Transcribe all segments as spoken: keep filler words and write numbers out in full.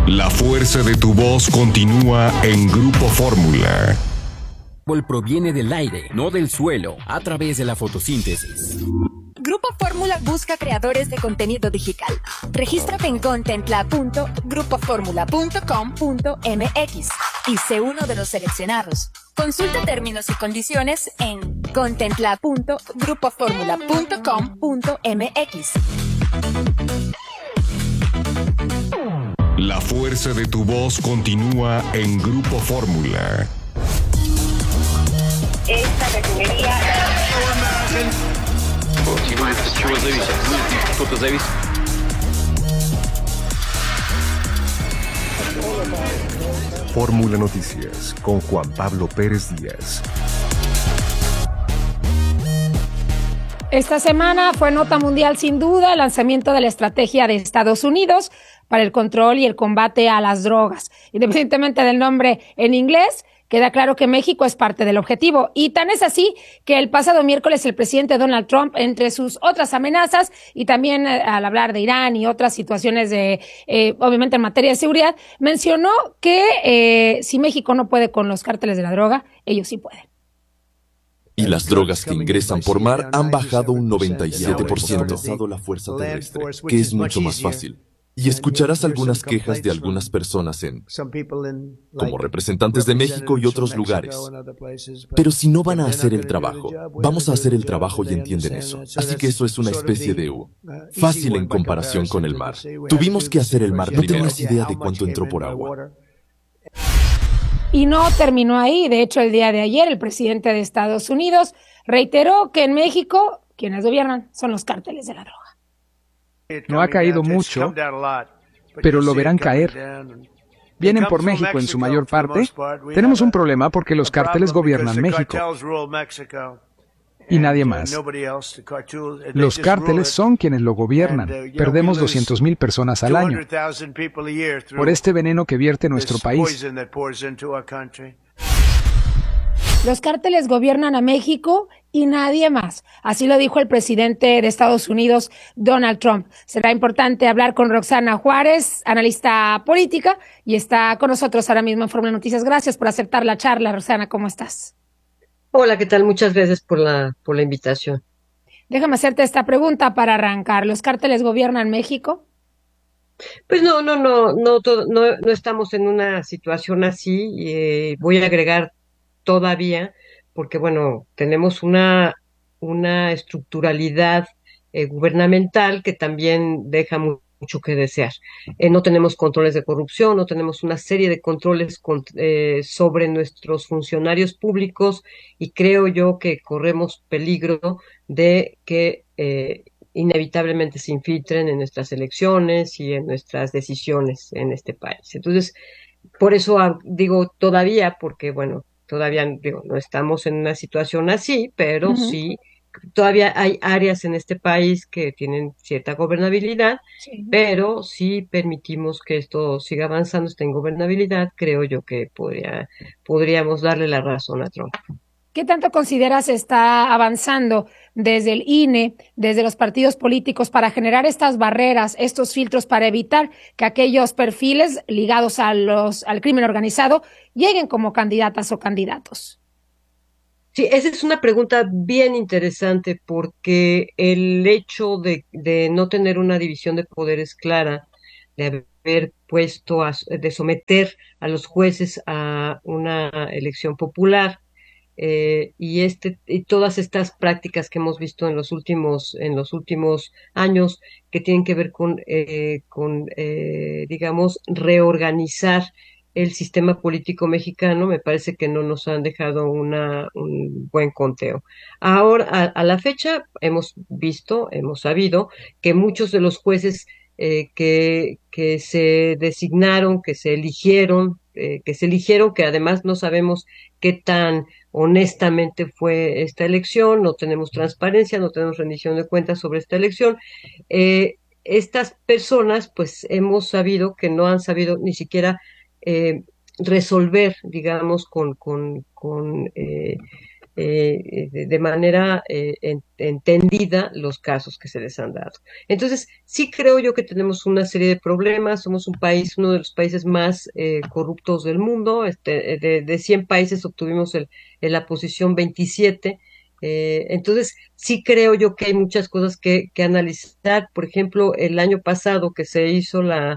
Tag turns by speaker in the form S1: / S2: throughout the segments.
S1: La fuerza de tu voz continúa en Grupo Fórmula.
S2: El proviene del aire, no del suelo, a través de la fotosíntesis.
S3: Grupo Fórmula busca creadores de contenido digital. Regístrate en contentlab punto grupo fórmula punto com punto m x y sé uno de los seleccionados. Consulta términos y condiciones en contentlab punto grupo fórmula punto com punto m x.
S1: La fuerza de tu voz continúa en Grupo Fórmula.
S4: Esta refinería...
S5: Fórmula Noticias con Juan Pablo Pérez Díaz.
S6: Esta semana fue nota mundial sin duda el lanzamiento de la estrategia de Estados Unidos para el control y el combate a las drogas. Independientemente del nombre en inglés, queda claro que México es parte del objetivo. Y tan es así que el pasado miércoles el presidente Donald Trump, entre sus otras amenazas y también eh, al hablar de Irán y otras situaciones de, eh, obviamente en materia de seguridad, mencionó que eh, si México no puede con los cárteles de la droga, ellos sí pueden.
S7: Y las drogas que ingresan por mar han bajado un noventa y siete por ciento. La fuerza terrestre, que es mucho más fácil. Y escucharás algunas quejas de algunas personas en, como representantes de México y otros lugares. Pero si no van a hacer el trabajo, vamos a hacer el trabajo y entienden eso. Así que eso es una especie de U. Fácil en comparación con el mar. Tuvimos que hacer el mar. No tenías idea de cuánto entró por agua.
S6: Y no terminó ahí. De hecho, el día de ayer, el presidente de Estados Unidos reiteró que en México, quienes gobiernan son los cárteles de la droga.
S8: No ha caído mucho, pero lo verán caer. Vienen por México en su mayor parte. Tenemos un problema porque los cárteles gobiernan México y nadie más. Los cárteles son quienes lo gobiernan. Perdemos doscientas mil personas al año por este veneno que vierte nuestro país.
S6: Los cárteles gobiernan a México y nadie más. Así lo dijo el presidente de Estados Unidos, Donald Trump. Será importante hablar con Roxana Juárez, analista política, y está con nosotros ahora mismo en Fórmula Noticias. Gracias por aceptar la charla, Roxana. ¿Cómo estás?
S9: Hola, ¿qué tal? Muchas gracias por la, por la invitación.
S6: Déjame hacerte esta pregunta para arrancar. ¿Los cárteles gobiernan México?
S9: Pues no, no, no, no, todo, no, no estamos en una situación así. Eh, voy a agregar todavía, porque bueno, tenemos una, una estructuralidad eh, gubernamental que también deja mu- mucho que desear. Eh, no tenemos controles de corrupción, no tenemos una serie de controles con- eh, sobre nuestros funcionarios públicos y creo yo que corremos peligro de que eh, inevitablemente se infiltren en nuestras elecciones y en nuestras decisiones en este país. Entonces, por eso ah, digo todavía, porque bueno, todavía digo, no estamos en una situación así, pero
S6: Ujú.
S9: sí, todavía hay áreas en este país que tienen cierta gobernabilidad,
S6: Sí.
S9: pero si permitimos que esto siga avanzando, esta ingobernabilidad, creo yo que podría, podríamos darle la razón a Trump.
S6: ¿Qué tanto consideras está avanzando desde el I N E, desde los partidos políticos para generar estas barreras, estos filtros para evitar que aquellos perfiles ligados a los, al crimen organizado lleguen como candidatas o candidatos?
S9: Sí, esa es una pregunta bien interesante porque el hecho de, de no tener una división de poderes clara, de haber puesto, a, de someter a los jueces a una elección popular, eh, y este y todas estas prácticas que hemos visto en los últimos en los últimos años que tienen que ver con eh, con eh, digamos reorganizar el sistema político mexicano, me parece que no nos han dejado una un buen conteo. Ahora a, a la fecha hemos visto, hemos sabido que muchos de los jueces eh, que que se designaron, que se eligieron, eh, que se eligieron, que además no sabemos qué tan honestamente fue esta elección, no tenemos transparencia, no tenemos rendición de cuentas sobre esta elección. Eh, estas personas, pues hemos sabido que no han sabido ni siquiera eh, resolver, digamos, con, con, con, eh, eh, de, de manera eh, en, entendida los casos que se les han dado. Entonces, sí creo yo que tenemos una serie de problemas, somos un país, uno de los países más eh, corruptos del mundo, este, de, de cien países obtuvimos el, en la posición veintisiete, eh, entonces sí creo yo que hay muchas cosas que, que analizar. Por ejemplo, el año pasado que se hizo la,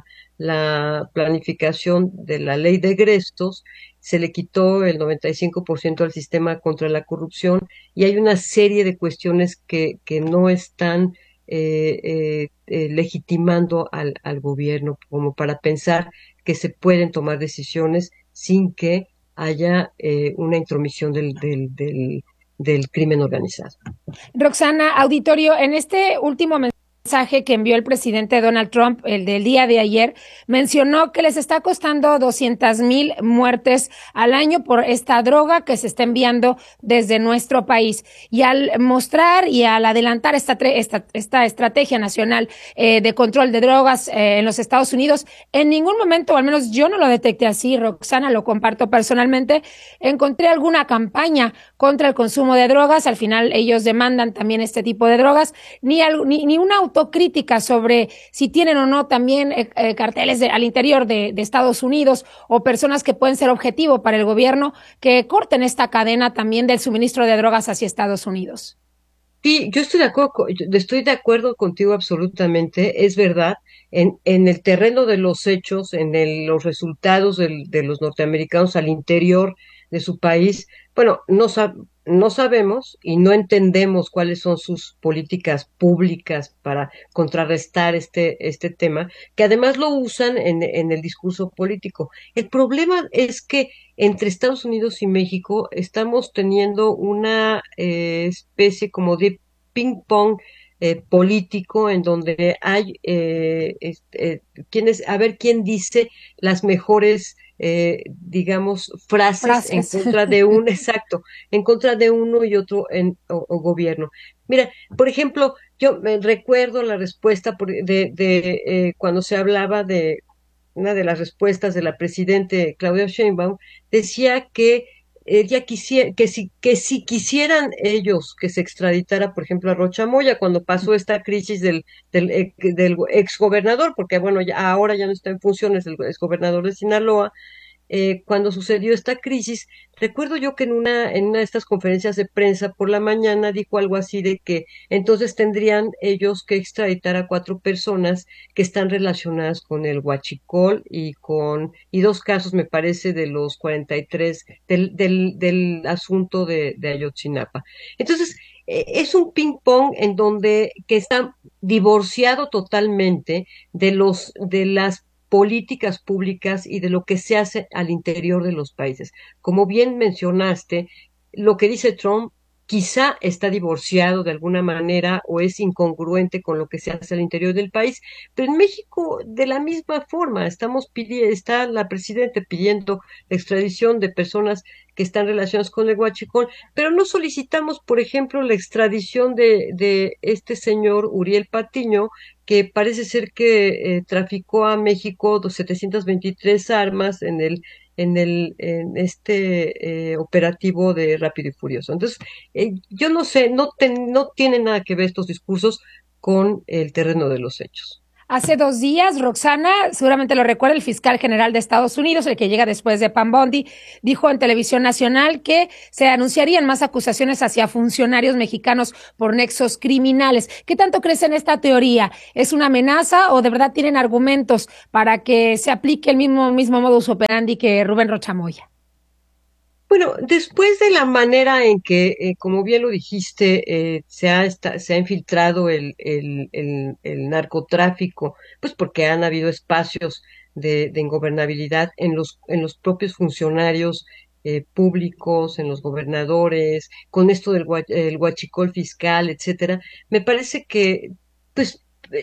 S9: la planificación de la ley de egresos, se le quitó el noventa y cinco por ciento al sistema contra la corrupción y hay una serie de cuestiones que, que no están eh, eh, eh, legitimando al, al gobierno como para pensar que se pueden tomar decisiones sin que haya eh, una intromisión del, del, del, del crimen organizado.
S6: Roxana, auditorio, en este último mensaje que envió el presidente Donald Trump, el del día de ayer, mencionó que les está costando doscientas mil muertes al año por esta droga que se está enviando desde nuestro país. Y al mostrar y al adelantar esta, esta, esta estrategia nacional eh, de control de drogas eh, en los Estados Unidos, en ningún momento, o al menos yo no lo detecté así, Roxana, lo comparto personalmente, encontré alguna campaña contra el consumo de drogas. Al final ellos demandan también este tipo de drogas, ni, ni, ni una autocrítica sobre si tienen o no también eh, eh, carteles de, al interior de, de Estados Unidos o personas que pueden ser objetivo para el gobierno que corten esta cadena también del suministro de drogas hacia Estados Unidos.
S9: Sí, yo estoy de acuerdo, estoy de acuerdo contigo absolutamente, es verdad, en, en el terreno de los hechos, en el, los resultados del, de los norteamericanos al interior de su país, bueno, no, sab, no sabemos y no entendemos cuáles son sus políticas públicas para contrarrestar este, este tema, que además lo usan en, en el discurso político. El problema es que entre Estados Unidos y México estamos teniendo una eh, especie como de ping-pong eh, político en donde hay eh, este, eh, quienes, a ver quién dice las mejores eh, digamos frases, frases en contra de un exacto, en contra de uno y otro en, o, o gobierno. Mira, por ejemplo, yo me recuerdo la respuesta por, de, de eh, cuando se hablaba de una de las respuestas de la presidente Claudia Sheinbaum, decía que ella quisiera, que si, que si quisieran ellos que se extraditara, por ejemplo, a Rocha Moya, cuando pasó esta crisis del, del, del exgobernador, porque bueno, ya, ahora ya no está en funciones el exgobernador de Sinaloa, eh, cuando sucedió esta crisis, recuerdo yo que en una, en una de estas conferencias de prensa por la mañana dijo algo así de que entonces tendrían ellos que extraditar a cuatro personas que están relacionadas con el huachicol y con, y dos casos me parece de los cuarenta y tres del, del, del asunto de, de Ayotzinapa. Entonces, eh, es un ping pong en donde que está divorciado totalmente de los, de las políticas públicas y de lo que se hace al interior de los países. Como bien mencionaste, lo que dice Trump quizá está divorciado de alguna manera o es incongruente con lo que se hace al interior del país, pero en México de la misma forma estamos pidiendo, está la presidenta pidiendo la extradición de personas que están relacionadas con el huachicol, pero no solicitamos, por ejemplo, la extradición de, de este señor Uriel Patiño, que parece ser que eh, traficó a México setecientas veintitrés armas en el en el en este eh, operativo de Rápido y Furioso. Entonces, eh, yo no sé, no, ten, no tienen nada que ver estos discursos con el terreno de los hechos.
S6: Hace dos días, Roxana, seguramente lo recuerda, el fiscal general de Estados Unidos, el que llega después de Pam Bondi, dijo en Televisión Nacional que se anunciarían más acusaciones hacia funcionarios mexicanos por nexos criminales. ¿Qué tanto crees en esta teoría? ¿Es una amenaza o de verdad tienen argumentos para que se aplique el mismo, mismo modus operandi que Rubén Rocha Moya?
S9: Bueno, después de la manera en que, eh, como bien lo dijiste, eh, se, ha esta, se ha infiltrado el, el, el, el narcotráfico, pues porque han habido espacios de, de ingobernabilidad en los, en los propios funcionarios eh, públicos, en los gobernadores, con esto del el huachicol fiscal, etcétera, me parece que, pues,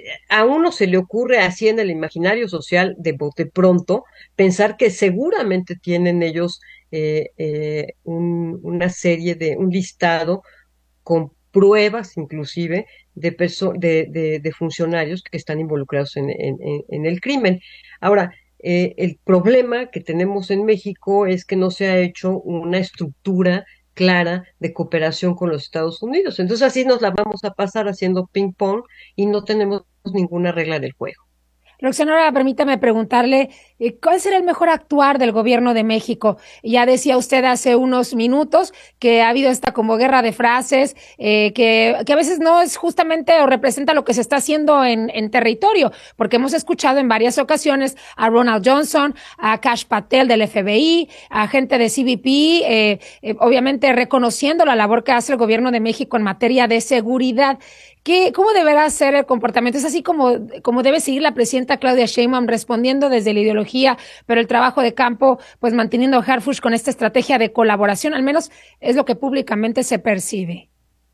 S9: a uno se le ocurre así en el imaginario social de bote pronto pensar que seguramente tienen ellos eh, eh, un, una serie de, un listado con pruebas inclusive de, perso de, de, de funcionarios que están involucrados en, en, en el crimen. Ahora, eh, el problema que tenemos en México es que no se ha hecho una estructura clara de cooperación con los Estados Unidos. Entonces así nos la vamos a pasar haciendo ping pong y no tenemos ninguna regla del juego.
S6: Roxana, permítame preguntarle, ¿cuál será el mejor actuar del gobierno de México? Ya decía usted hace unos minutos que ha habido esta como guerra de frases, eh, que, que a veces no es justamente o representa lo que se está haciendo en, en territorio, porque hemos escuchado en varias ocasiones a Ronald Johnson, a Kash Patel del F B I, a gente de C B P, eh, eh, obviamente reconociendo la labor que hace el gobierno de México en materia de seguridad. ¿Qué, ¿Cómo deberá ser el comportamiento? Es así como, como debe seguir la presidenta Claudia Sheinbaum, respondiendo desde la ideología, pero el trabajo de campo, pues manteniendo a Harfuch con esta estrategia de colaboración, al menos es lo que públicamente se percibe.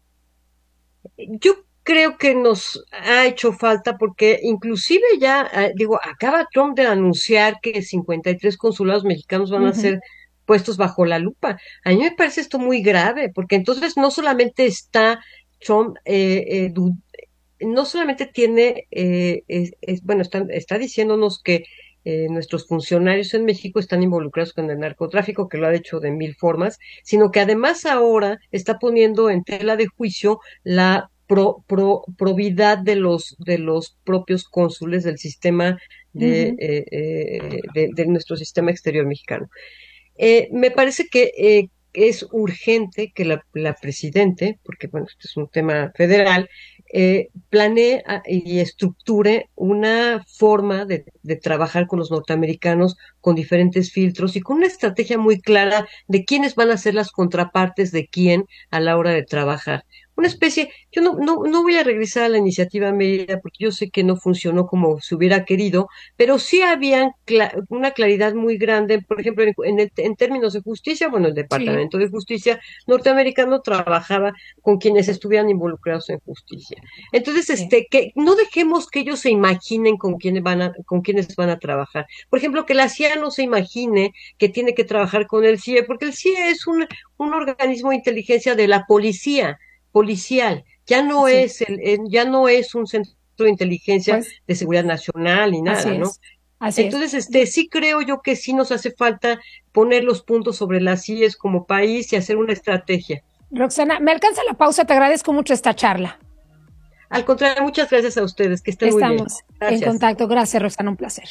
S9: Yo creo que nos ha hecho falta porque inclusive ya, digo, acaba Trump de anunciar que cincuenta y tres consulados mexicanos van uh-huh. a ser puestos bajo la lupa. A mí me parece esto muy grave, porque entonces no solamente está Trump, eh, eh, du- no solamente tiene, eh, es, es, bueno, está, está diciéndonos que eh, nuestros funcionarios en México están involucrados con el narcotráfico, que lo ha hecho de mil formas, sino que además ahora está poniendo en tela de juicio la pro, pro, probidad de los, de los propios cónsules del sistema de, uh-huh. eh, eh, de, de nuestro sistema exterior mexicano. Eh, me parece que eh, es urgente que la, la presidente, porque bueno, este es un tema federal, eh, planee y estructure una forma de, de trabajar con los norteamericanos con diferentes filtros y con una estrategia muy clara de quiénes van a ser las contrapartes de quién a la hora de trabajar. Una especie, yo no, no, no voy a regresar a la iniciativa Mérida porque yo sé que no funcionó como se hubiera querido, pero sí había cl- una claridad muy grande, por ejemplo, en, en, el, en términos de justicia, bueno, el Departamento sí. de Justicia norteamericano trabajaba con quienes estuvieran involucrados en justicia. Entonces, sí. este, que no dejemos que ellos se imaginen con quiénes van a, con quiénes van a trabajar. Por ejemplo, que la C I A no se imagine que tiene que trabajar con el C I E, porque el C I E es un, un organismo de inteligencia de la policía, policial, ya no sí. es el, ya no es un centro de inteligencia pues, de seguridad nacional ni nada, ¿no?
S6: Así
S9: Entonces,
S6: es.
S9: este, sí creo yo que sí nos hace falta poner los puntos sobre las sillas como país y hacer una estrategia.
S6: Roxana, me alcanza la pausa, te agradezco mucho esta charla.
S9: Al contrario, muchas gracias a ustedes, que estén
S6: Estamos
S9: muy bien.
S6: Estamos en contacto, gracias Roxana, un placer.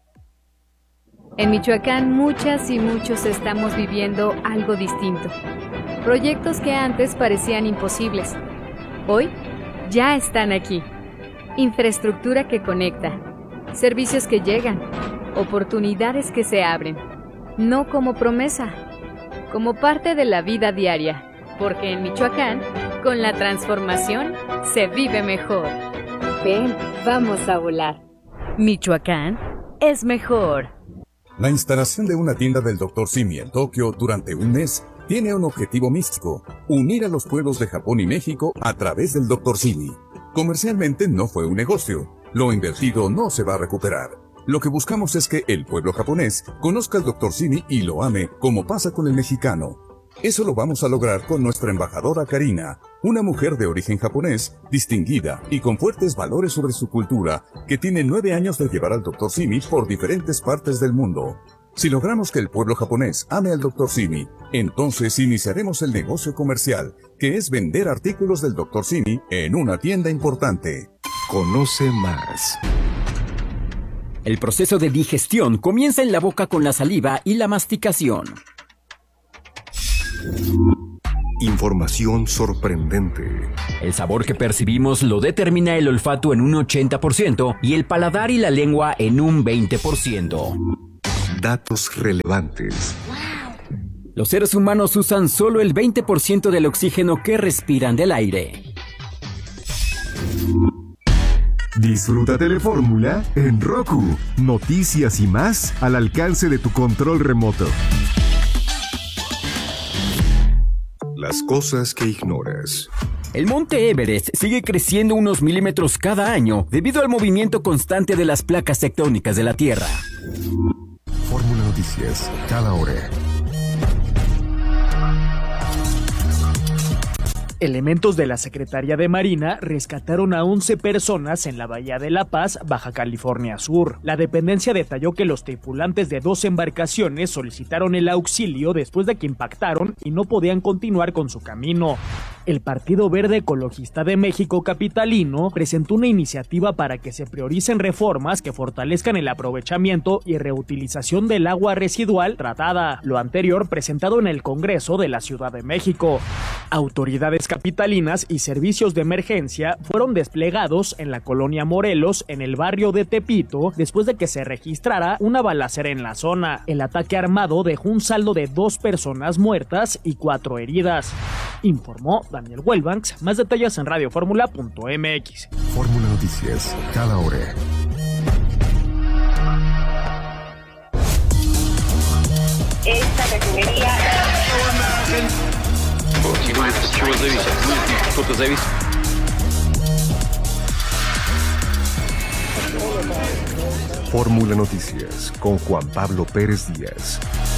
S4: En Michoacán, muchas y muchos estamos viviendo algo distinto. Proyectos que antes parecían imposibles, hoy ya están aquí. Infraestructura que conecta, servicios que llegan, oportunidades que se abren. No como promesa, como parte de la vida diaria. Porque en Michoacán, con la transformación, se vive mejor. Ven, vamos a volar. Michoacán es mejor.
S10: La instalación de una tienda del doctor Simi en Tokio durante un mes tiene un objetivo místico: unir a los pueblos de Japón y México a través del doctor Simi. Comercialmente no fue un negocio. Lo invertido no se va a recuperar. Lo que buscamos es que el pueblo japonés conozca al doctor Simi y lo ame como pasa con el mexicano. Eso lo vamos a lograr con nuestra embajadora Karina, una mujer de origen japonés, distinguida y con fuertes valores sobre su cultura, que tiene nueve años de llevar al doctor Simi por diferentes partes del mundo. Si logramos que el pueblo japonés ame al doctor Simi, entonces iniciaremos el negocio comercial, que es vender artículos del doctor Simi en una tienda importante.
S1: Conoce más.
S2: El proceso de digestión comienza en la boca con la saliva y la masticación.
S1: Información sorprendente.
S2: El sabor que percibimos lo determina el olfato en un ochenta por ciento y el paladar y la lengua en un veinte por ciento.
S1: Datos relevantes.
S2: Los seres humanos usan solo el veinte por ciento del oxígeno que respiran del aire.
S5: Disfruta Telefórmula en Roku. Noticias y más al alcance de tu control remoto.
S1: Las cosas que ignoras.
S2: El monte Everest sigue creciendo unos milímetros cada año debido al movimiento constante de las placas tectónicas de la Tierra.
S1: Fórmula Noticias, cada hora.
S11: Elementos de la Secretaría de Marina rescataron a once personas en la Bahía de La Paz, Baja California Sur. La dependencia detalló que los tripulantes de dos embarcaciones solicitaron el auxilio después de que impactaron y no podían continuar con su camino. El Partido Verde Ecologista de México capitalino presentó una iniciativa para que se prioricen reformas que fortalezcan el aprovechamiento y reutilización del agua residual tratada, lo anterior presentado en el Congreso de la Ciudad de México. Autoridades capitalinas y servicios de emergencia fueron desplegados en la colonia Morelos, en el barrio de Tepito, después de que se registrara una balacera en la zona. El ataque armado dejó un saldo de dos personas muertas y cuatro heridas, informó Daniel Welbanks. Más detalles en radio fórmula punto m x.
S1: Fórmula Noticias, cada hora.
S12: Esta refinería...
S1: Fórmula Noticias con Juan Pablo Pérez Díaz.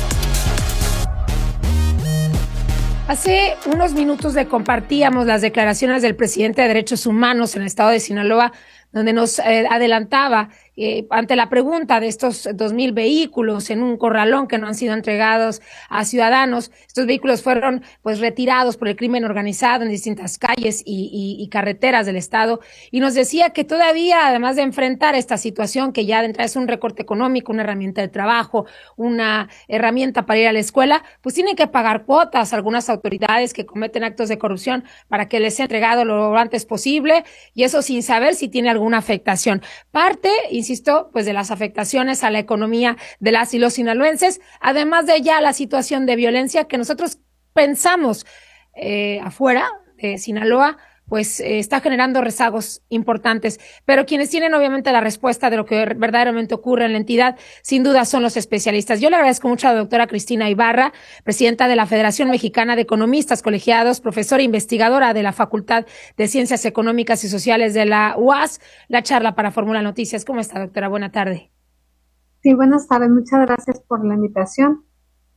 S6: Hace unos minutos le compartíamos las declaraciones del presidente de Derechos Humanos en el estado de Sinaloa, donde nos eh, adelantaba eh, ante la pregunta de estos dos mil vehículos en un corralón que no han sido entregados a ciudadanos. Estos vehículos fueron pues retirados por el crimen organizado en distintas calles y, y, y carreteras del estado, y nos decía que todavía, además de enfrentar esta situación que ya de entrada es un recorte económico, una herramienta de trabajo, una herramienta para ir a la escuela, pues tienen que pagar cuotas a algunas autoridades que cometen actos de corrupción para que les sea entregado lo antes posible, y eso sin saber si tiene alguna afectación. Parte, insisto, pues de las afectaciones a la economía de las y los sinaloenses, además de ya la situación de violencia que nosotros pensamos eh, afuera de Sinaloa, pues eh, está generando rezagos importantes, pero quienes tienen obviamente la respuesta de lo que verdaderamente ocurre en la entidad, sin duda son los especialistas. Yo le agradezco mucho a la doctora Cristina Ibarra, presidenta de la Federación Mexicana de Economistas Colegiados, profesora e investigadora de la Facultad de Ciencias Económicas y Sociales de la U A S, la charla para Fórmula Noticias. ¿Cómo está, doctora? Buena tarde.
S13: Sí, buenas tardes. Muchas gracias por la invitación.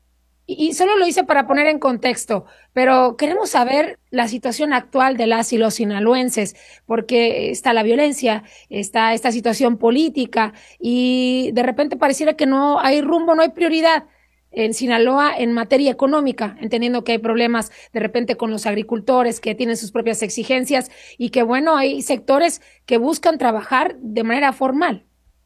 S6: Y solo lo hice para poner en contexto, pero queremos saber la situación actual de las y los sinaloenses, porque está la violencia, está esta situación política y de repente pareciera que no hay rumbo, no hay prioridad en Sinaloa en materia económica, entendiendo que hay problemas de repente con los agricultores que tienen sus propias exigencias y que, bueno, hay sectores que buscan trabajar de manera formal.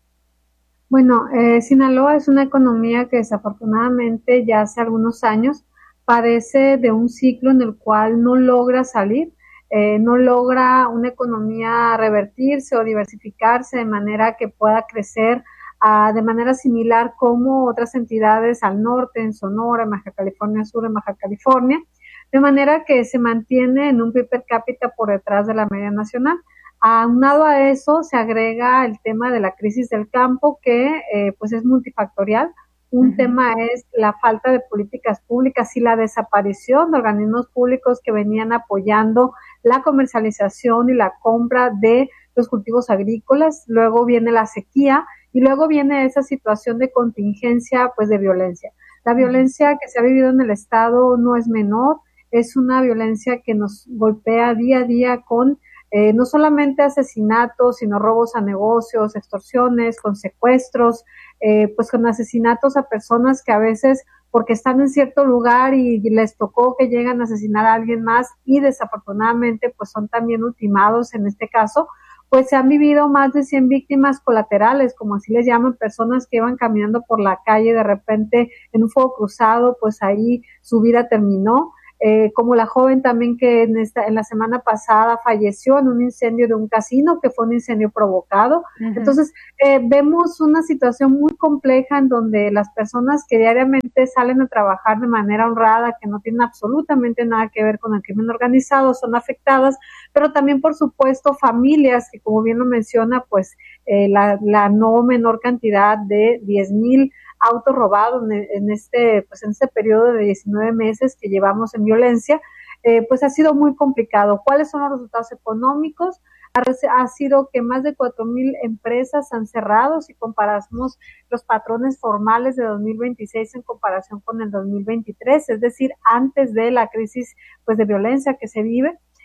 S13: Bueno, eh, Sinaloa es una economía que desafortunadamente ya hace algunos años padece de un ciclo en el cual no logra salir, eh, no logra una economía revertirse o diversificarse de manera que pueda crecer uh, de manera similar como otras entidades al norte, en Sonora, en Baja California Sur, en Baja California, de manera que se mantiene en un P I B per cápita por detrás de la media nacional. Aunado a eso se agrega el tema de la crisis del campo que eh, pues es multifactorial. Un uh-huh. tema es la falta de políticas públicas y la desaparición de organismos públicos que venían apoyando la comercialización y la compra de los cultivos agrícolas. Luego viene la sequía y luego viene esa situación de contingencia pues de violencia. La violencia que se ha vivido en el estado no es menor, es una violencia que nos golpea día a día con Eh, no solamente asesinatos, sino robos a negocios, extorsiones, con secuestros, eh, pues con asesinatos a personas que a veces, porque están en cierto lugar y, y les tocó que llegan a asesinar a alguien más y desafortunadamente pues son también ultimados en este caso, pues se han vivido más de cien víctimas colaterales, como así les llaman, personas que iban caminando por la calle de repente en un fuego cruzado, pues ahí su vida terminó. Eh, como la joven también que en esta en la semana pasada falleció en un incendio de un casino, que fue un incendio provocado. Uh-huh. Entonces, eh, vemos una situación muy compleja en donde las personas que diariamente salen a trabajar de manera honrada, que no tienen absolutamente nada que ver con el crimen organizado, son afectadas, pero también, por supuesto, familias que, como bien lo menciona, pues eh, la, la no menor cantidad de diez mil autos robados en, en este pues en este periodo de diecinueve meses que llevamos en violencia, eh, pues ha sido muy complicado. ¿Cuáles son los resultados económicos? Ha, ha sido que más de cuatro mil empresas han cerrado, si comparamos los patrones formales de dos mil veintiséis en comparación con el dos mil veintitrés, es decir, antes de la crisis pues de violencia que se vive.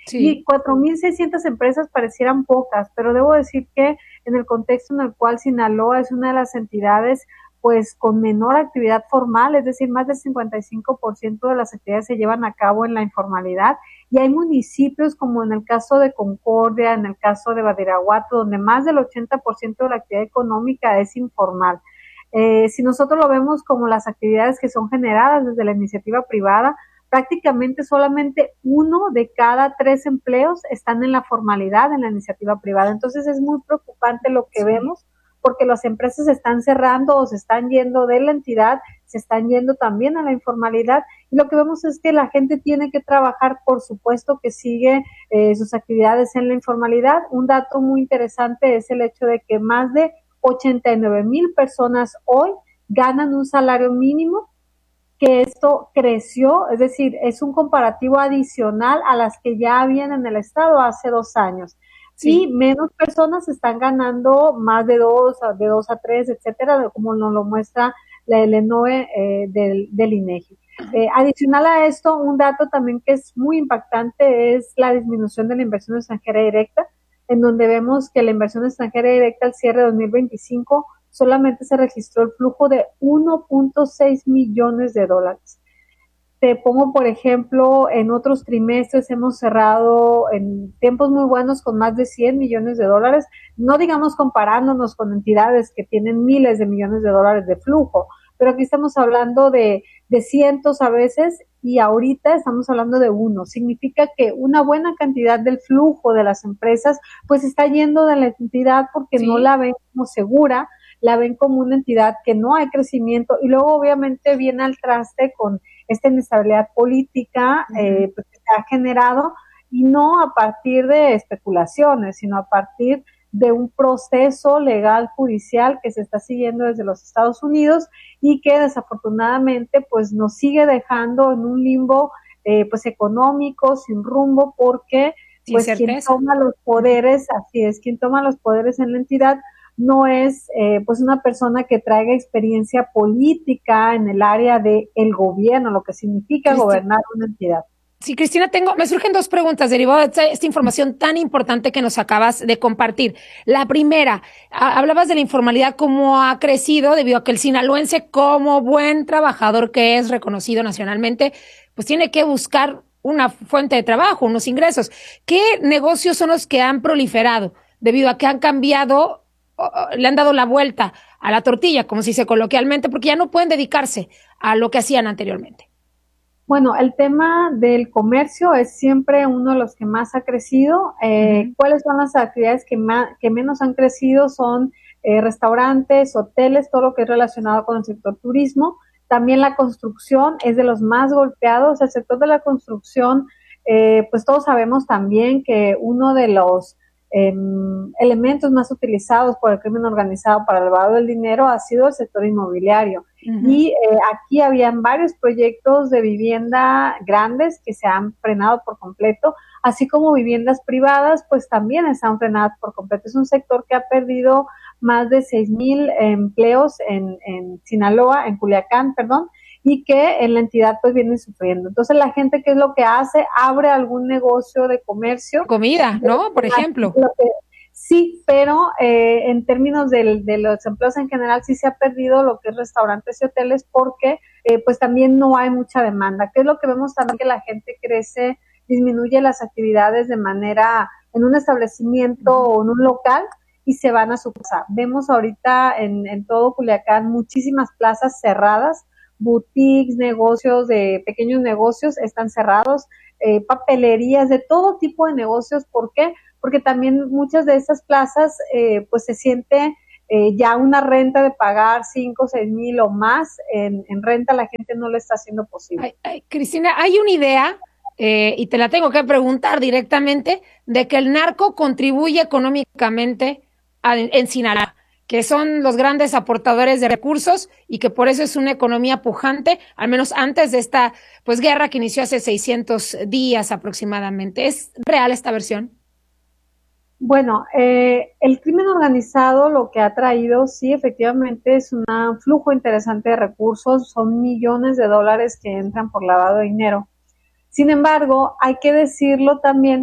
S13: Sí. Y cuatro mil seiscientas empresas parecieran pocas, pero debo decir que en el contexto en el cual Sinaloa es una de las entidades pues con menor actividad formal, es decir, más del cincuenta y cinco por ciento de las actividades se llevan a cabo en la informalidad, y hay municipios como en el caso de Concordia, en el caso de Badiraguato, donde más del ochenta por ciento de la actividad económica es informal. Eh, si nosotros lo vemos como las actividades que son generadas desde la iniciativa privada, prácticamente solamente uno de cada tres empleos están en la formalidad en la iniciativa privada. Entonces es muy preocupante lo que sí. vemos, porque las empresas se están cerrando o se están yendo de la entidad, se están yendo también a la informalidad, y lo que vemos es que la gente tiene que trabajar, por supuesto que sigue eh, sus actividades en la informalidad. Un dato muy interesante es el hecho de que más de ochenta y nueve mil personas hoy ganan un salario mínimo, que esto creció, es decir, es un comparativo adicional a las que ya habían en el estado hace dos años. Sí. Y menos personas están ganando más de dos, de dos a tres, etcétera, como nos lo muestra la L N O E eh, del, del INEGI. Eh, adicional a esto, un dato también que es muy impactante es la disminución de la inversión extranjera directa, en donde vemos que la inversión extranjera directa al cierre de dos mil veinticinco solamente se registró el flujo de uno punto seis millones de dólares. Te pongo, por ejemplo, en otros trimestres hemos cerrado en tiempos muy buenos con más de cien millones de dólares, no digamos comparándonos con entidades que tienen miles de millones de dólares de flujo, pero aquí estamos hablando de, de cientos a veces, y ahorita estamos hablando de uno. Significa que una buena cantidad del flujo de las empresas pues está yendo de la entidad porque sí. no la ven como segura, la ven como una entidad que no hay crecimiento, y luego obviamente viene al traste con esta inestabilidad política uh-huh. eh, pues, que se ha generado, y no a partir de especulaciones, sino a partir de un proceso legal judicial que se está siguiendo desde los Estados Unidos, y que desafortunadamente pues nos sigue dejando en un limbo eh, pues económico, sin rumbo, porque pues quien toma los poderes, así es, quien toma los poderes en la entidad no es eh, pues una persona que traiga experiencia política en el área del gobierno, lo que significa Cristina, gobernar una entidad.
S6: Sí, Cristina, tengo, me surgen dos preguntas derivado de esta, esta información tan importante que nos acabas de compartir. La primera, a, hablabas de la informalidad, cómo ha crecido debido a que el sinaloense, como buen trabajador que es reconocido nacionalmente, pues tiene que buscar una fuente de trabajo, unos ingresos. ¿Qué negocios son los que han proliferado debido a que han cambiado, le han dado la vuelta a la tortilla, como se dice coloquialmente, porque ya no pueden dedicarse a lo que hacían anteriormente?
S13: Bueno, el tema del comercio es siempre uno de los que más ha crecido. Eh, uh-huh. ¿Cuáles son las actividades que, más, que menos han crecido? Son eh, restaurantes, hoteles, todo lo que es relacionado con el sector turismo. También la construcción es de los más golpeados. El sector de la construcción, eh, pues todos sabemos también que uno de los Eh, elementos más utilizados por el crimen organizado para el lavado del dinero ha sido el sector inmobiliario. Uh-huh. Y eh, aquí habían varios proyectos de vivienda grandes que se han frenado por completo, así como viviendas privadas, pues también están frenadas por completo. Es un sector que ha perdido más de seis mil empleos en, en Sinaloa, en Culiacán, perdón, y que en la entidad pues vienen sufriendo. Entonces la gente, ¿qué es lo que hace? Abre algún negocio de comercio.
S6: Comida, ¿no? Por ejemplo.
S13: Sí, pero eh, en términos del, de los empleos en general sí se ha perdido lo que es restaurantes y hoteles, porque eh, pues también no hay mucha demanda. ¿Qué es lo que vemos también? Que la gente crece, disminuye las actividades de manera en un establecimiento o en un local y se van a su casa. Vemos ahorita en, en todo Culiacán muchísimas plazas cerradas, boutiques, negocios de pequeños negocios están cerrados, eh, papelerías, de todo tipo de negocios. ¿Por qué? Porque también muchas de esas plazas eh, pues se siente eh, ya una renta de pagar cinco, seis mil o más en, en renta, la gente no le está haciendo posible.
S6: Ay, ay, Cristina, hay una idea, eh, y te la tengo que preguntar directamente, de que el narco contribuye económicamente a, en Sinaloa, que son los grandes aportadores de recursos y que por eso es una economía pujante, al menos antes de esta pues guerra que inició hace seiscientos días aproximadamente. ¿Es real esta versión?
S13: Bueno, eh, el crimen organizado lo que ha traído, sí, efectivamente es un flujo interesante de recursos, son millones de dólares que entran por lavado de dinero. Sin embargo, hay que decirlo también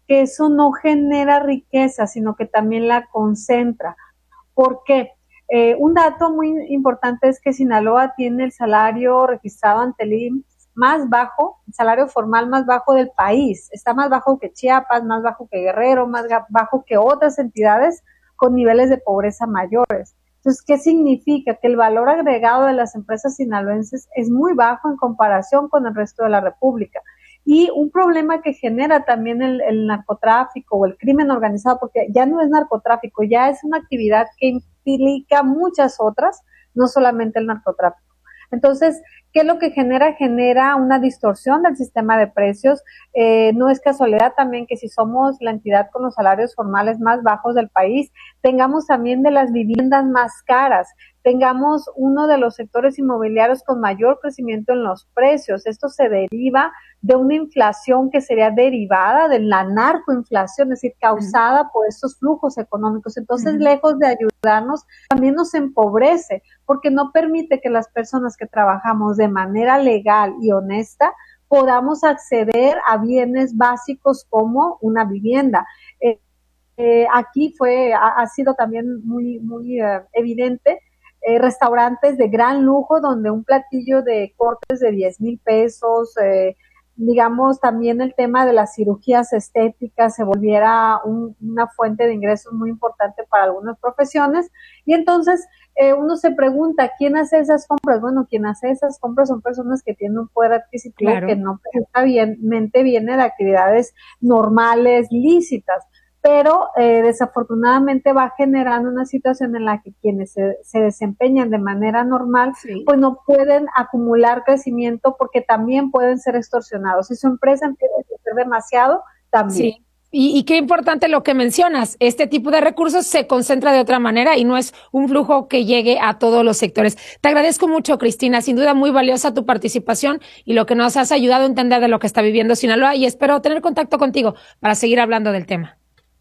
S13: que eso no genera riqueza, sino que también la concentra. ¿Por qué? Eh, un dato muy importante es que Sinaloa tiene el salario registrado ante el I M S S más bajo, el salario formal más bajo del país. Está más bajo que Chiapas, más bajo que Guerrero, más bajo que otras entidades con niveles de pobreza mayores. Entonces, ¿qué significa? Que el valor agregado de las empresas sinaloenses es muy bajo en comparación con el resto de la República. Y un problema que genera también el, el narcotráfico o el crimen organizado, porque ya no es narcotráfico, ya es una actividad que implica muchas otras, no solamente el narcotráfico. Entonces, ¿qué es lo que genera? Genera una distorsión del sistema de precios. Eh, no es casualidad también que si somos la entidad con los salarios formales más bajos del país, tengamos también de las viviendas más caras, tengamos uno de los sectores inmobiliarios con mayor crecimiento en los precios. Esto se deriva de una inflación que sería derivada de la narcoinflación, es decir, causada uh-huh. por estos flujos económicos. Entonces, uh-huh. lejos de ayudarnos, también nos empobrece, porque no permite que las personas que trabajamos de manera legal y honesta podamos acceder a bienes básicos como una vivienda. Eh, eh, aquí fue, ha, ha sido también muy, muy uh, evidente. Eh, restaurantes de gran lujo donde un platillo de cortes de diez mil pesos, eh, digamos también el tema de las cirugías estéticas se volviera un, una fuente de ingresos muy importante para algunas profesiones. Y entonces eh, uno se pregunta, ¿quién hace esas compras? Bueno, quien hace esas compras son personas que tienen un poder adquisitivo claro. que no precisamente viene de actividades normales, lícitas. Pero eh, desafortunadamente va generando una situación en la que quienes se, se desempeñan de manera normal, sí. pues no pueden acumular crecimiento porque también pueden ser extorsionados. Si su empresa empieza a crecer demasiado, también.
S6: Sí. Y, y qué importante lo que mencionas, este tipo de recursos se concentra de otra manera y no es un flujo que llegue a todos los sectores. Te agradezco mucho, Cristina, sin duda muy valiosa tu participación y lo que nos has ayudado a entender de lo que está viviendo Sinaloa, y espero tener contacto contigo para seguir hablando del tema.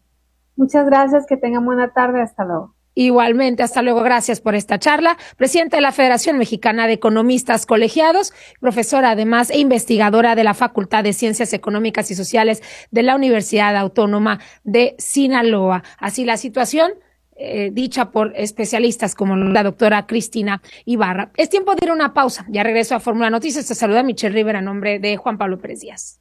S13: Muchas gracias, que tengan buena tarde, hasta luego.
S6: Igualmente, hasta luego, gracias por esta charla. Presidenta de la Federación Mexicana de Economistas Colegiados, profesora además e investigadora de la Facultad de Ciencias Económicas y Sociales de la Universidad Autónoma de Sinaloa. Así la situación, eh, dicha por especialistas como la doctora Cristina Ibarra. Es tiempo de ir a una pausa. Ya regreso a Fórmula Noticias. Te saluda Michelle Rivera en nombre de Juan Pablo Pérez Díaz.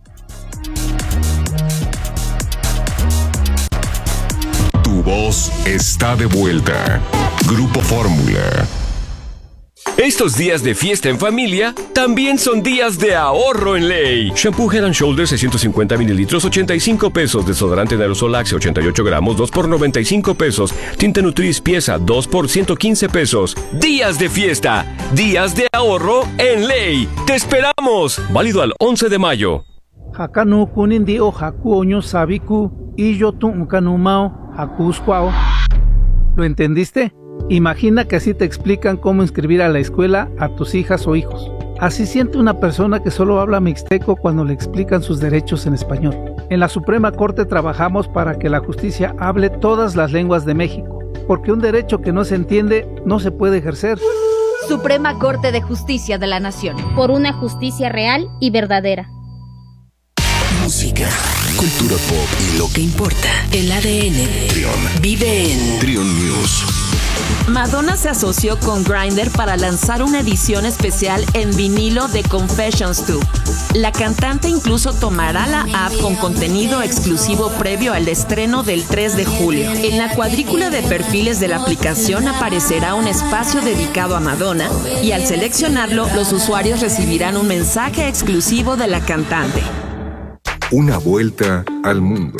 S1: Tu voz está de vuelta. Grupo Fórmula.
S14: Estos días de fiesta en familia también son días de ahorro en Ley. Shampoo Head and Shoulders seiscientos cincuenta mililitros, ochenta y cinco pesos. Desodorante en aerosol Axe, ochenta y ocho gramos, dos por noventa y cinco pesos. Tinta Nutris pieza, dos por ciento quince pesos. Días de fiesta, días de ahorro en Ley. ¡Te esperamos! Válido al once de mayo.
S15: Hakanu kunin o haku oño sabiku y yo tu unkanumao. ¿Lo entendiste? Imagina que así te explican cómo inscribir a la escuela a tus hijas o hijos. Así siente una persona que solo habla mixteco cuando le explican sus derechos en español. En la Suprema Corte trabajamos para que la justicia hable todas las lenguas de México, porque un derecho que no se entiende no se puede ejercer.
S16: Suprema Corte de Justicia de la Nación. Por una justicia real y verdadera.
S17: Música, cultura pop y lo que importa. El A D N Trion vive en Trion News.
S18: Madonna se asoció con Grindr para lanzar una edición especial en vinilo de Confessions dos. La cantante incluso tomará la app con contenido exclusivo previo al estreno del tres de julio. En la cuadrícula de perfiles de la aplicación aparecerá un espacio dedicado a Madonna y al seleccionarlo, los usuarios recibirán un mensaje exclusivo de la cantante.
S1: Una vuelta al mundo.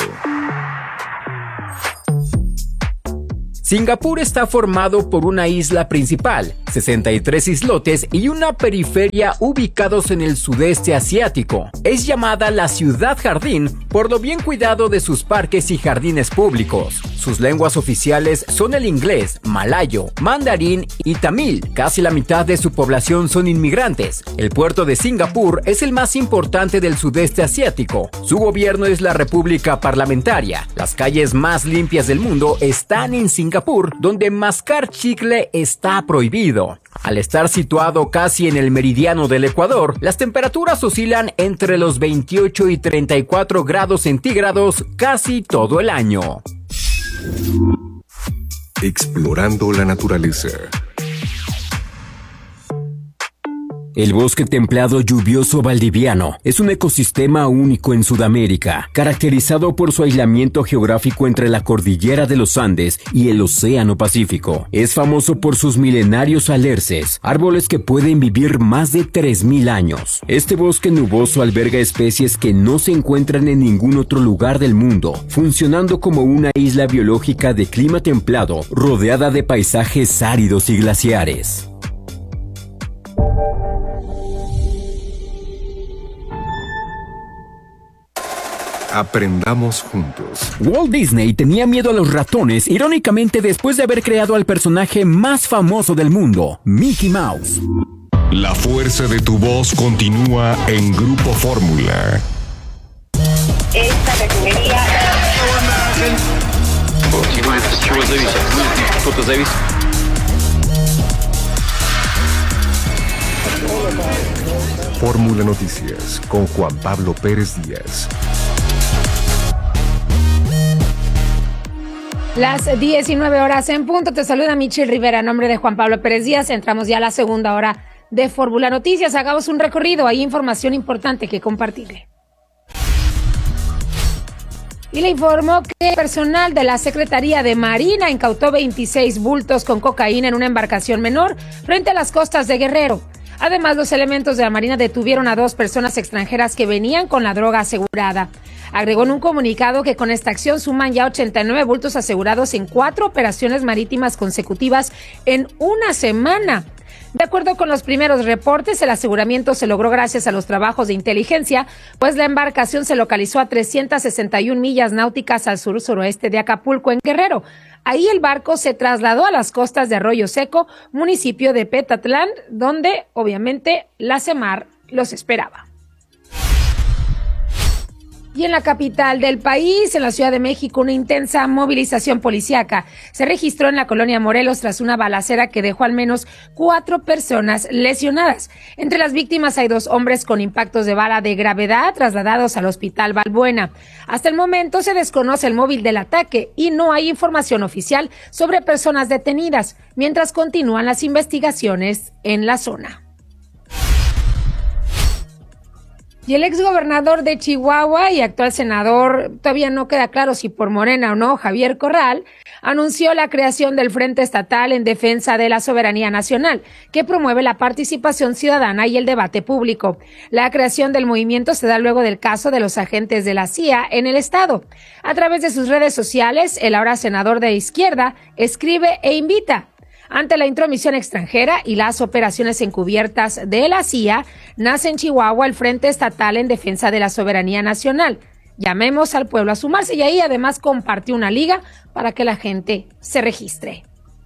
S2: Singapur está formado por una isla principal, sesenta y tres islotes y una periferia ubicados en el sudeste asiático. Es llamada la ciudad jardín por lo bien cuidado de sus parques y jardines públicos. Sus lenguas oficiales son el inglés, malayo, mandarín y tamil. Casi la mitad de su población son inmigrantes. El puerto de Singapur es el más importante del sudeste asiático. Su gobierno es la República Parlamentaria. Las calles más limpias del mundo están en Singapur. Singapur, donde mascar chicle está prohibido. Al estar situado casi en el meridiano del Ecuador, las temperaturas oscilan entre los veintiocho y treinta y cuatro grados centígrados casi todo el año.
S1: Explorando la naturaleza.
S2: El bosque templado lluvioso valdiviano es un ecosistema único en Sudamérica, caracterizado por su aislamiento geográfico entre la cordillera de los Andes y el Océano Pacífico. Es famoso por sus milenarios alerces, árboles que pueden vivir más de tres mil años. Este bosque nuboso alberga especies que no se encuentran en ningún otro lugar del mundo, funcionando como una isla biológica de clima templado, rodeada de paisajes áridos y glaciares.
S1: Aprendamos juntos.
S2: Walt Disney tenía miedo a los ratones, irónicamente después de haber creado al personaje más famoso del mundo, Mickey Mouse.
S1: La fuerza de tu voz continúa en Grupo Fórmula.
S12: Esta refinería...
S1: Fórmula Noticias con Juan Pablo Pérez Díaz.
S6: Las diecinueve horas en punto, te saluda Michelle Rivera a nombre de Juan Pablo Pérez Díaz. Entramos ya a la segunda hora de Fórmula Noticias. Hagamos un recorrido, hay información importante que compartirle. Y le informo que el personal de la Secretaría de Marina incautó veintiséis bultos con cocaína en una embarcación menor frente a las costas de Guerrero. Además, los elementos de la Marina detuvieron a dos personas extranjeras que venían con la droga asegurada. Agregó en un comunicado que con esta acción suman ya ochenta y nueve bultos asegurados en cuatro operaciones marítimas consecutivas en una semana. De acuerdo con los primeros reportes, el aseguramiento se logró gracias a los trabajos de inteligencia, pues la embarcación se localizó a trescientas sesenta y una millas náuticas al sur-suroeste de Acapulco, en Guerrero. Ahí el barco se trasladó a las costas de Arroyo Seco, municipio de Petatlán, donde obviamente la CEMAR los esperaba. Y en la capital del país, en la Ciudad de México, una intensa movilización policíaca se registró en la colonia Morelos tras una balacera que dejó al menos cuatro personas lesionadas. Entre las víctimas hay dos hombres con impactos de bala de gravedad trasladados al Hospital Balbuena. Hasta el momento se desconoce el móvil del ataque y no hay información oficial sobre personas detenidas, mientras continúan las investigaciones en la zona. Y el exgobernador de Chihuahua y actual senador, todavía no queda claro si por Morena o no, Javier Corral, anunció la creación del Frente Estatal en Defensa de la Soberanía Nacional, que promueve la participación ciudadana y el debate público. La creación del movimiento se da luego del caso de los agentes de la C I A en el estado. A través de sus redes sociales, el ahora senador de izquierda escribe e invita. Ante la intromisión extranjera y las operaciones encubiertas de la C I A, nace en Chihuahua el Frente Estatal en Defensa de la Soberanía Nacional. Llamemos al pueblo a sumarse, y ahí además compartió una liga para que la gente se registre.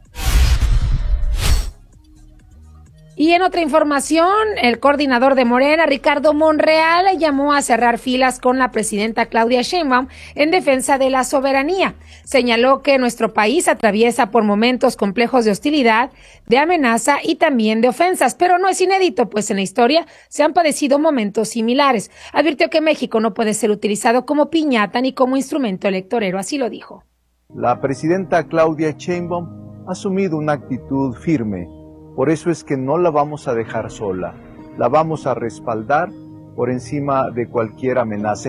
S6: Y en otra información, el coordinador de Morena, Ricardo Monreal, llamó a cerrar filas con la presidenta Claudia Sheinbaum en defensa de la soberanía. Señaló que nuestro país atraviesa por momentos complejos de hostilidad, de amenaza y también de ofensas, pero no es inédito, pues en la historia se han padecido momentos similares. Advirtió que México no puede ser utilizado como piñata ni como instrumento electorero, así lo dijo.
S19: La presidenta Claudia Sheinbaum ha asumido una actitud firme. Por eso es que no la vamos a dejar sola, la vamos a respaldar por encima de cualquier amenaza.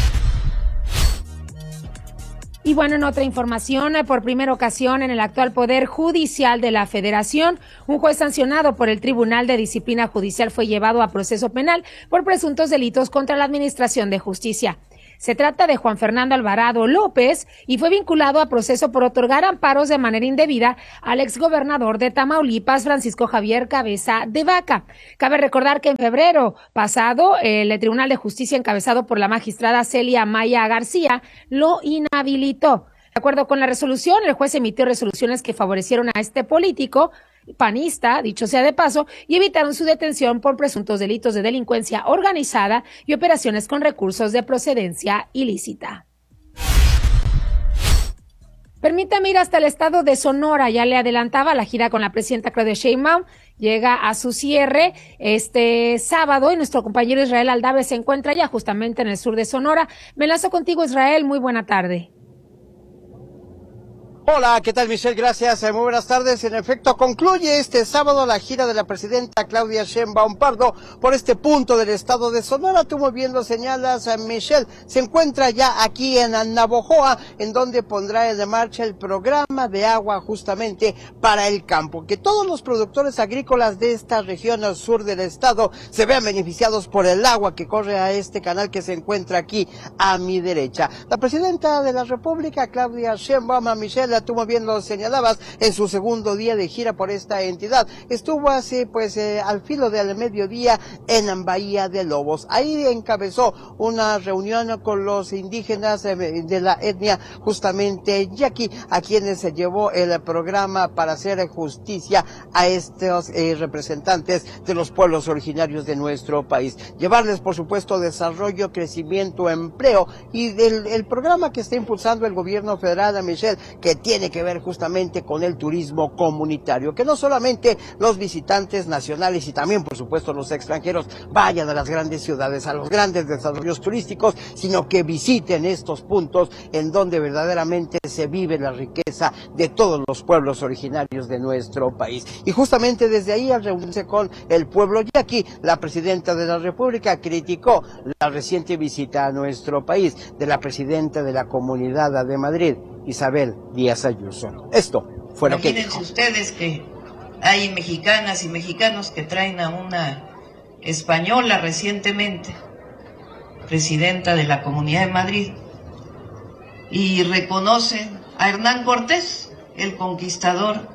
S6: Y bueno, en otra información, por primera ocasión en el actual Poder Judicial de la Federación, un juez sancionado por el Tribunal de Disciplina Judicial fue llevado a proceso penal por presuntos delitos contra la Administración de Justicia. Se trata de Juan Fernando Alvarado López y fue vinculado a proceso por otorgar amparos de manera indebida al exgobernador de Tamaulipas, Francisco Javier Cabeza de Vaca. Cabe recordar que en febrero pasado, el Tribunal de Justicia encabezado por la magistrada Celia Maya García lo inhabilitó. De acuerdo con la resolución, el juez emitió resoluciones que favorecieron a este político panista, dicho sea de paso, y evitaron su detención por presuntos delitos de delincuencia organizada y operaciones con recursos de procedencia ilícita. Permítame ir hasta el estado de Sonora. Ya le adelantaba, la gira con la presidenta Claudia Sheinbaum llega a su cierre este sábado y nuestro compañero Israel Aldave se encuentra ya justamente en el sur de Sonora. Me enlazo contigo, Israel. Muy buena tarde.
S20: Hola, ¿qué tal, Michelle? Gracias, muy buenas tardes. En efecto, concluye este sábado la gira de la presidenta Claudia Sheinbaum Pardo por este punto del estado de Sonora. Tú muy bien lo señalas, Michelle. Se encuentra ya aquí en Navojoa, en donde pondrá en marcha el programa de agua justamente para el campo. Que todos los productores agrícolas de esta región al sur del estado se vean beneficiados por el agua que corre a este canal que se encuentra aquí a mi derecha. La presidenta de la República, Claudia Sheinbaum, a Michelle, tú muy bien lo señalabas, en su segundo día de gira por esta entidad. Estuvo así, pues, eh, al filo del mediodía en Bahía de Lobos. Ahí encabezó una reunión con los indígenas eh, de la etnia justamente yaqui, a quienes se llevó el programa para hacer justicia a estos eh, representantes de los pueblos originarios de nuestro país. Llevarles, por supuesto, desarrollo, crecimiento, empleo y del el programa que está impulsando el gobierno federal, Michelle, que tiene que ver justamente con el turismo comunitario, que no solamente los visitantes nacionales y también, por supuesto, los extranjeros vayan a las grandes ciudades, a los grandes desarrollos turísticos, sino que visiten estos puntos en donde verdaderamente se vive la riqueza de todos los pueblos originarios de nuestro país. Y justamente desde ahí, al reunirse con el pueblo yaqui, la presidenta de la República criticó la reciente visita a nuestro país de la presidenta de la Comunidad de Madrid, Isabel Díaz Ayuso. Esto fue lo que dijo.
S21: Imagínense ustedes que hay mexicanas y mexicanos que traen a una española recientemente, presidenta de la Comunidad de Madrid, y reconocen a Hernán Cortés, el conquistador,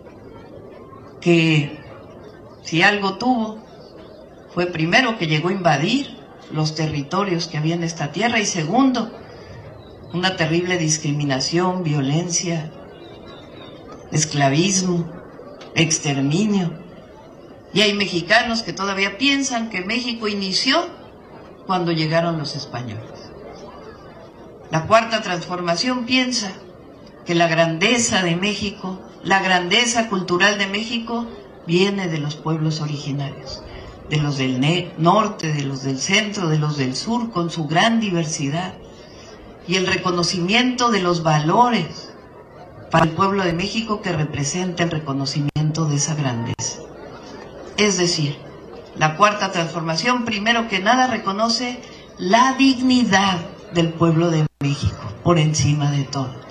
S21: que si algo tuvo, fue primero que llegó a invadir los territorios que había en esta tierra y segundo, una terrible discriminación, violencia, esclavismo, exterminio. Y hay mexicanos que todavía piensan que México inició cuando llegaron los españoles. La Cuarta Transformación piensa que la grandeza de México, la grandeza cultural de México, viene de los pueblos originarios, de los del norte, de los del centro, de los del sur, con su gran diversidad. Y el reconocimiento de los valores para el pueblo de México que representa el reconocimiento de esa grandeza. Es decir, la Cuarta Transformación, primero que nada, reconoce la dignidad del pueblo de México, por encima de todo.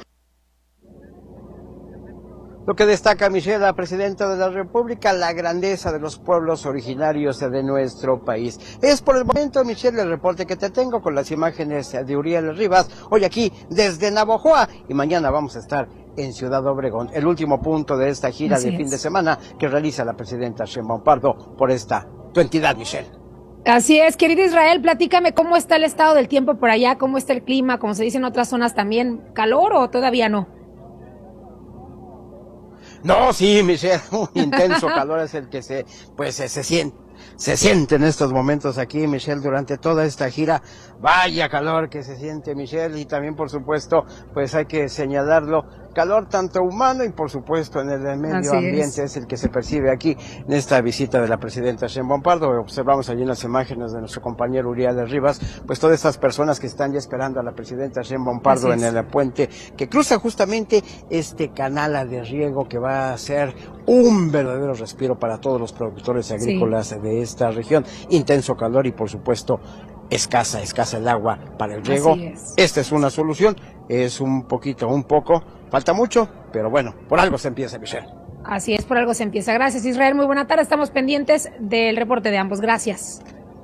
S20: Lo que destaca Michelle, la presidenta de la República, la grandeza de los pueblos originarios de nuestro país. Es por el momento, Michelle, el reporte que te tengo con las imágenes de Uriel Rivas, hoy aquí desde Navojoa, y mañana vamos a estar en Ciudad Obregón, el último punto de esta gira Así de es. fin de semana que realiza la presidenta Sheinbaum Pardo por esta tu entidad, Michelle.
S6: Así es, querido Israel, platícame cómo está el estado del tiempo por allá, cómo está el clima, como se dice en otras zonas también, ¿calor o todavía no?
S20: No, sí, Michelle, un intenso calor es el que se, pues, se, se siente, se siente en estos momentos aquí, Michelle, durante toda esta gira. Vaya calor que se siente, Michelle, y también, por supuesto, pues hay que señalarlo, calor tanto humano y, por supuesto, en el medio Así ambiente es. es el que se percibe aquí en esta visita de la presidenta Sheinbaum Pardo. Observamos allí en las imágenes de nuestro compañero Uriel Rivas, pues todas estas personas que están ya esperando a la presidenta Sheinbaum Pardo en el puente que cruza justamente este canal de riego que va a ser un verdadero respiro para todos los productores agrícolas sí. de esta región. Intenso calor y, por supuesto, escasa, escasa el agua para el riego. Es. Esta es una solución, es un poquito, un poco, falta mucho, pero bueno, por algo se empieza, Michelle.
S6: Así es, por algo se empieza. Gracias, Israel, muy buena tarde, estamos pendientes del reporte de ambos, gracias.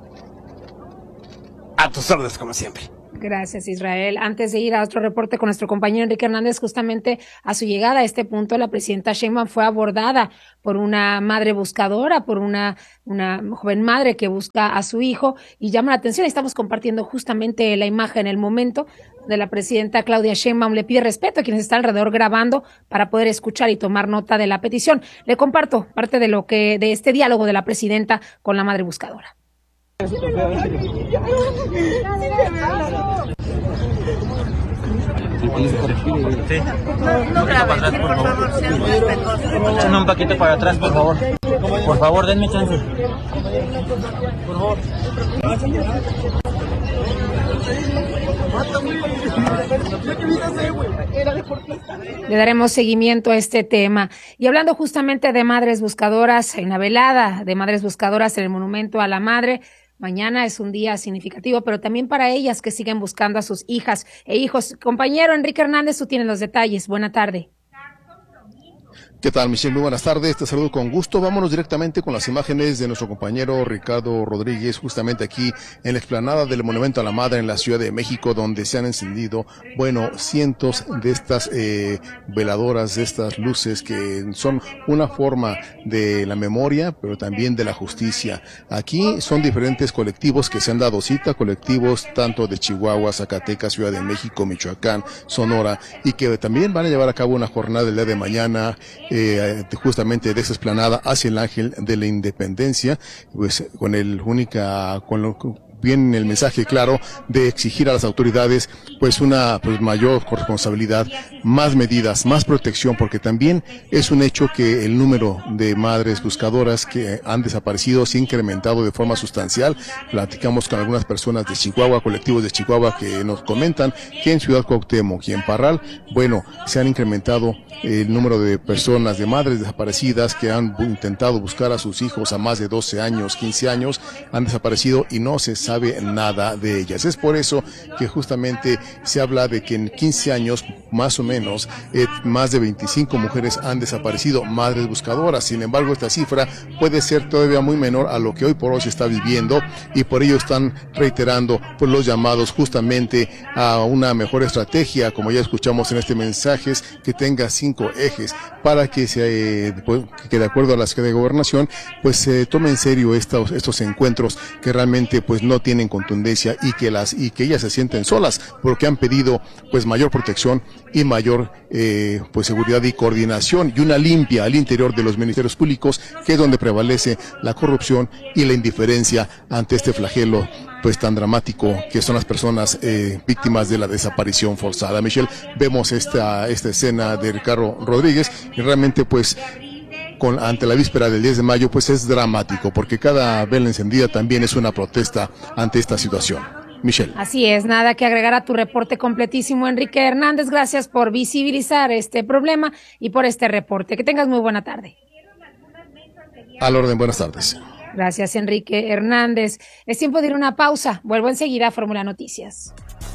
S20: A tus órdenes, como siempre.
S6: Gracias, Israel. Antes de ir a otro reporte con nuestro compañero Enrique Hernández, justamente a su llegada a este punto, la presidenta Sheinbaum fue abordada por una madre buscadora, por una, una joven madre que busca a su hijo y llama la atención. Estamos compartiendo justamente la imagen, el momento de la presidenta Claudia Sheinbaum. Le pide respeto a quienes están alrededor grabando para poder escuchar y tomar nota de la petición. Le comparto parte de lo que, de este diálogo de la presidenta con la madre buscadora.
S3: Sí. No, no grabe, para atrás, por favor. Sean respetuosos. Échame un poquito para atrás, por favor. Por favor, denme chance. Por favor.
S6: Le daremos seguimiento a este tema. Y hablando justamente de madres buscadoras, en la velada de madres buscadoras en el Monumento a la Madre, mañana es un día significativo, pero también para ellas que siguen buscando a sus hijas e hijos. Compañero Enrique Hernández, tú tienes los detalles. Buena tarde.
S22: ¿Qué tal, Michelle? Muy buenas tardes, te saludo con gusto. Vámonos directamente con las imágenes de nuestro compañero Ricardo Rodríguez, justamente aquí en la explanada del Monumento a la Madre en la Ciudad de México, donde se han encendido, bueno, cientos de estas eh, veladoras, de estas luces que son una forma de la memoria, pero también de la justicia. Aquí son diferentes colectivos que se han dado cita, colectivos tanto de Chihuahua, Zacatecas, Ciudad de México, Michoacán, Sonora, y que también van a llevar a cabo una jornada el día de mañana, Eh, justamente de esa explanada hacia el Ángel de la Independencia, pues con el única, con lo bien el mensaje claro de exigir a las autoridades pues una pues mayor responsabilidad, más medidas, más protección, porque también es un hecho que el número de madres buscadoras que han desaparecido se ha incrementado de forma sustancial. Platicamos con algunas personas de Chihuahua, colectivos de Chihuahua, que nos comentan que en Ciudad Cuauhtémoc y en Parral, bueno, se han incrementado el número de personas, de madres desaparecidas que han intentado buscar a sus hijos a más de doce años, quince años, han desaparecido y no se sabe nada de ellas. Es por eso que justamente se habla de que en quince años, más o menos, eh, más de veinticinco mujeres han desaparecido, madres buscadoras. Sin embargo, esta cifra puede ser todavía muy menor a lo que hoy por hoy se está viviendo, y por ello están reiterando pues, los llamados justamente a una mejor estrategia, como ya escuchamos en este mensaje, que tenga cinco ejes para que se eh, pues, que de acuerdo a la Secretaría de Gobernación pues se eh, tome en serio estos, estos encuentros que realmente pues no tienen contundencia, y que las y que ellas se sienten solas, porque han pedido pues mayor protección y mayor eh, pues seguridad y coordinación, y una limpia al interior de los ministerios públicos, que es donde prevalece la corrupción y la indiferencia ante este flagelo pues tan dramático que son las personas eh, víctimas de la desaparición forzada. Michelle, vemos esta esta escena de Ricardo Rodríguez, y realmente pues Con, ante la víspera del diez de mayo, pues es dramático, porque cada vela encendida también es una protesta ante esta situación. Michelle.
S6: Así es, nada que agregar a tu reporte completísimo, Enrique Hernández. Gracias por visibilizar este problema y por este reporte. Que tengas muy buena tarde.
S22: Al orden, buenas tardes.
S6: Gracias, Enrique Hernández. Es tiempo de ir a una pausa. Vuelvo enseguida a Fórmula Noticias.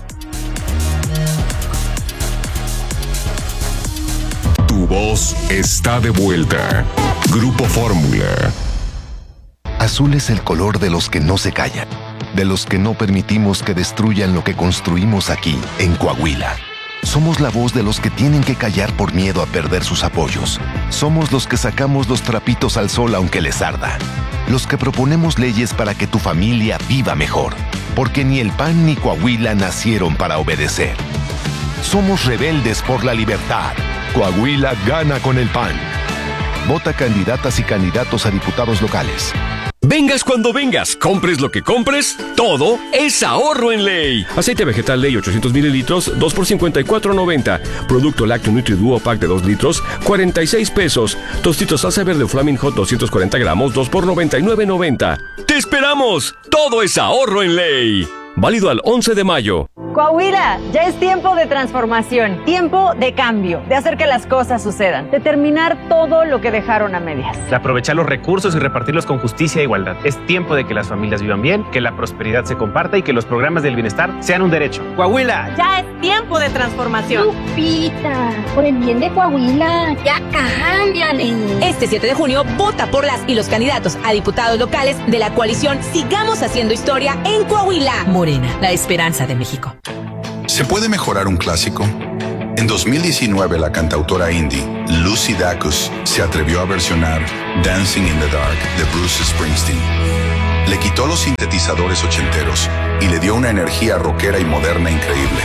S1: Tu voz está de vuelta. Grupo Fórmula.
S17: Azul es el color de los que no se callan, de los que no permitimos que destruyan lo que construimos aquí, en Coahuila. Somos la voz de los que tienen que callar por miedo a perder sus apoyos. Somos los que sacamos los trapitos al sol aunque les arda. Los que proponemos leyes para que tu familia viva mejor. Porque ni el P A N ni Coahuila nacieron para obedecer. Somos rebeldes por la libertad. Coahuila gana con el P A N. Vota candidatas y candidatos a diputados locales.
S14: Vengas cuando vengas, compres lo que compres, todo es ahorro en Ley. Aceite vegetal Ley ochocientos mililitros, dos por cincuenta y cuatro noventa. Producto lácteo NutriDuo Pack de dos litros, cuarenta y seis pesos. Tostitos salsa verde Flaming Hot doscientos cuarenta gramos, dos por noventa y nueve noventa. ¡Te esperamos! Todo es ahorro en Ley. Válido al once de mayo.
S23: Coahuila, ya es tiempo de transformación, tiempo de cambio, de hacer que las cosas sucedan, de terminar todo lo que dejaron a medias.
S24: De aprovechar los recursos y repartirlos con justicia e igualdad. Es tiempo de que las familias vivan bien, que la prosperidad se comparta y que los programas del bienestar sean un derecho. Coahuila.
S23: Ya es tiempo de transformación.
S25: Lupita, por el bien de Coahuila, ya cámbiale.
S26: Este siete de junio, vota por las y los candidatos a diputados locales de la coalición Sigamos Haciendo Historia en Coahuila. Morena, la esperanza de México.
S27: ¿Se puede mejorar un clásico? En dos mil diecinueve, la cantautora indie Lucy Dacus se atrevió a versionar Dancing in the Dark de Bruce Springsteen. Le quitó los sintetizadores ochenteros y le dio una energía rockera y moderna increíble.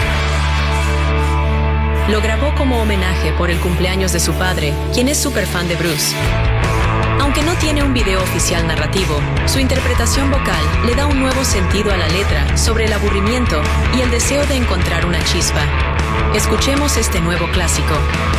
S26: Lo grabó como homenaje por el cumpleaños de su padre, quien es súper fan de Bruce.
S4: Aunque no tiene un video oficial narrativo, su interpretación vocal le da un nuevo sentido a la letra sobre el aburrimiento y el deseo de encontrar una chispa. Escuchemos este nuevo clásico.